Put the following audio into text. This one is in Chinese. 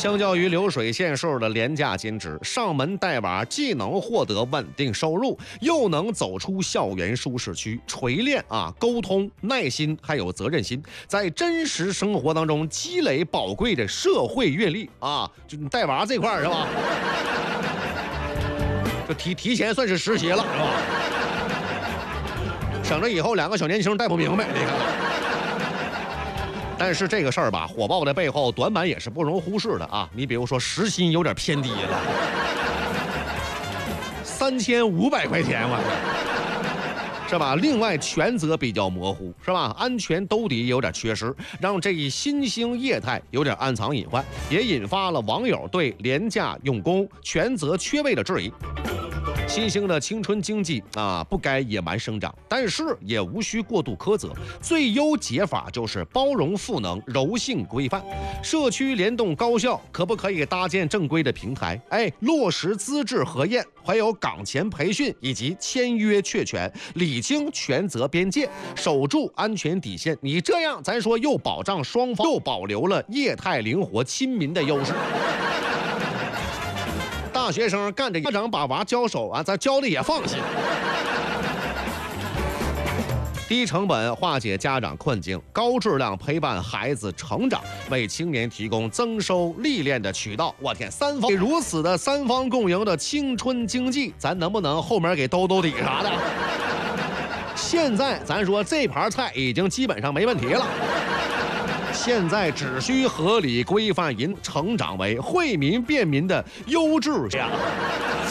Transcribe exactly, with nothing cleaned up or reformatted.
相较于流水线式的廉价兼职，上门带娃既能获得稳定收入，又能走出校园舒适区，锤炼啊沟通、耐心还有责任心，在真实生活当中积累宝贵的社会阅历啊！就你带娃这块是吧？就提提前算是实习了是吧？省着以后两个小年轻带不明白，你看。但是这个事儿吧，火爆的背后短板也是不容忽视的啊！你比如说时薪有点偏低了，三千五百块钱，我是吧？另外权责比较模糊，是吧？安全兜底有点缺失，让这一新兴业态有点暗藏隐患，也引发了网友对廉价用工、权责缺位的质疑。新兴的青春经济啊，不该野蛮生长，但是也无需过度苛责。最优解法就是包容赋能、柔性规范。社区联动高校可不可以搭建正规的平台？哎，落实资质核验，还有岗前培训以及签约确权，理清权责边界，守住安全底线。你这样，咱说又保障双方，又保留了业态灵活亲民的优势。大学生干着，家长把娃交手啊，咱教的也放心。低成本化解家长困境，高质量陪伴孩子成长，为青年提供增收历练的渠道。我天，三方如此的三方共赢的青春经济，咱能不能后面给兜兜底啥的？现在咱说这盘菜已经基本上没问题了。现在只需合理规范引成长为惠民便民的优质家。